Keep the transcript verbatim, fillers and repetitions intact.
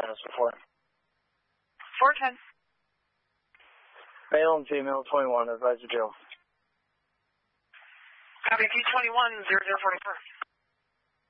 minutes before. four ten. Male and female, twenty-one, advise the jail. Copy P twenty-one, zero zero forty-four.